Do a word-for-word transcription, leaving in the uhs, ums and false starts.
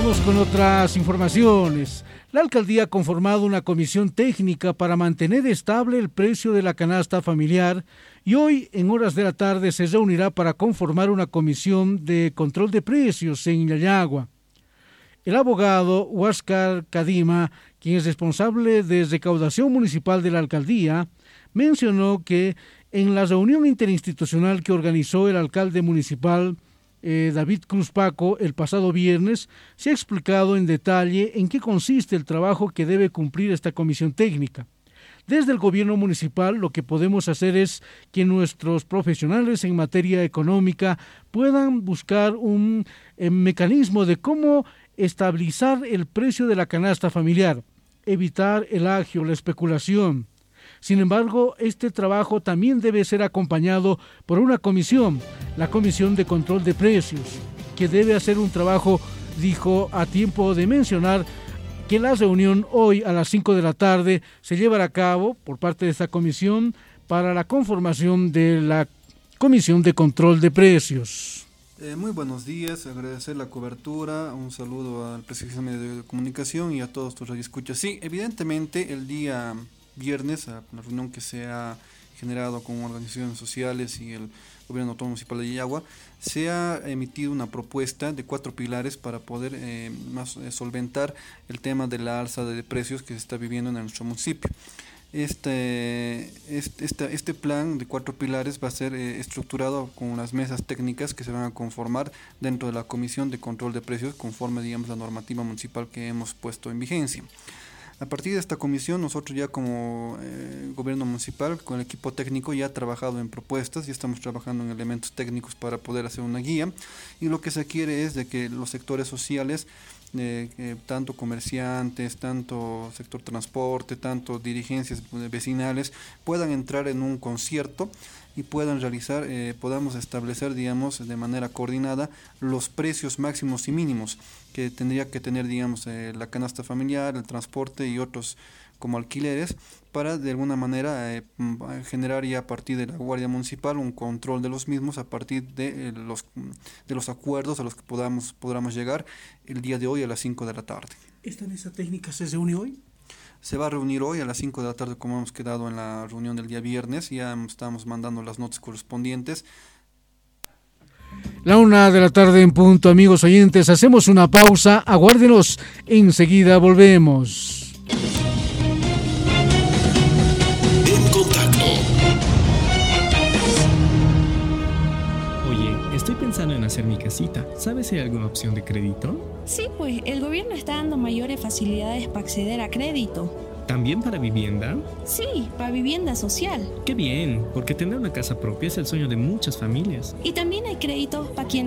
Vamos con otras informaciones. La alcaldía ha conformado una comisión técnica para mantener estable el precio de la canasta familiar y hoy, en horas de la tarde, se reunirá para conformar una comisión de control de precios en Iñayagua. El abogado Huáscar Cadima, quien es responsable de recaudación municipal de la alcaldía, mencionó que en la reunión interinstitucional que organizó el alcalde municipal eh, David Cruz Paco el pasado viernes, se ha explicado en detalle en qué consiste el trabajo que debe cumplir esta comisión técnica. Desde el gobierno municipal lo que podemos hacer es que nuestros profesionales en materia económica puedan buscar un eh, mecanismo de cómo estabilizar el precio de la canasta familiar, evitar el agio, la especulación. Sin embargo, este trabajo también debe ser acompañado por una comisión, la Comisión de Control de Precios, que debe hacer un trabajo, dijo, a tiempo de mencionar que la reunión hoy a las cinco de la tarde se llevará a cabo por parte de esta comisión para la conformación de la Comisión de Control de Precios. Eh, muy buenos días, agradecer la cobertura, un saludo al prestigioso medio de comunicación y a todos tus radioescuchas. Sí, evidentemente el día viernes, a la reunión que se ha generado con organizaciones sociales y el gobierno autónomo municipal de Iñayagua, se ha emitido una propuesta de cuatro pilares para poder eh, más, eh, solventar el tema de la alza de precios que se está viviendo en nuestro municipio. Este, este, este, este plan de cuatro pilares va a ser eh, estructurado con las mesas técnicas que se van a conformar dentro de la Comisión de Control de Precios conforme, digamos, la normativa municipal que hemos puesto en vigencia. A partir de esta comisión, nosotros ya como eh, gobierno municipal, con el equipo técnico, ya ha trabajado en propuestas, ya estamos trabajando en elementos técnicos para poder hacer una guía, y lo que se quiere es de que los sectores sociales, eh, eh, tanto comerciantes, tanto sector transporte, tanto dirigencias vecinales, puedan entrar en un concierto y puedan realizar, eh, podamos establecer, digamos, de manera coordinada los precios máximos y mínimos que tendría que tener, digamos, eh, la canasta familiar, el transporte y otros como alquileres, para de alguna manera eh, generar ya a partir de la Guardia Municipal un control de los mismos a partir de eh, los de los acuerdos a los que podamos podamos llegar el día de hoy a las cinco de la tarde. ¿Esta mesa técnica se reúne hoy? Se va a reunir hoy a las cinco de la tarde como hemos quedado en la reunión del día viernes, ya estamos mandando las notas correspondientes. La una de la tarde en punto, amigos oyentes, hacemos una pausa, aguárdenos, enseguida volvemos. En contacto. Oye, estoy pensando en hacer mi casita. ¿Sabes si hay alguna opción de crédito? Sí, pues el gobierno está dando mayores facilidades para acceder a crédito. ¿También para vivienda? Sí, para vivienda social. ¡Qué bien! Porque tener una casa propia es el sueño de muchas familias. Y también hay créditos para quienes